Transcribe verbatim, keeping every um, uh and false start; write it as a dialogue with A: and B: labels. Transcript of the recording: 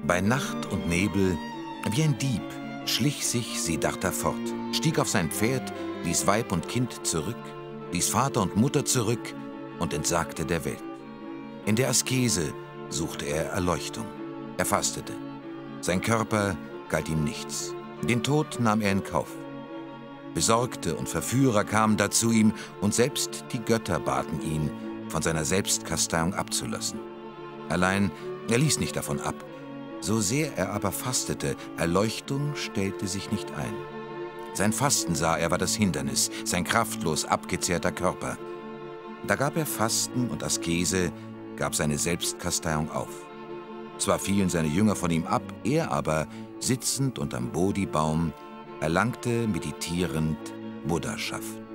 A: Bei Nacht und Nebel, wie ein Dieb, schlich sich Siddhartha fort, stieg auf sein Pferd, ließ Weib und Kind zurück, ließ Vater und Mutter zurück und entsagte der Welt. In der Askese suchte er Erleuchtung. Er fastete. Sein Körper galt ihm nichts. Den Tod nahm er in Kauf. Besorgte und Verführer kamen da zu ihm, und selbst die Götter baten ihn, von seiner Selbstkasteiung abzulassen. Allein, er ließ nicht davon ab. So sehr er aber fastete, Erleuchtung stellte sich nicht ein. Sein Fasten, sah er, war das Hindernis, sein kraftlos abgezehrter Körper. Da gab er Fasten und Askese, gab seine Selbstkasteiung auf. Zwar fielen seine Jünger von ihm ab, er aber, sitzend unterm Bodhibaum, erlangte meditierend Buddhaschaft.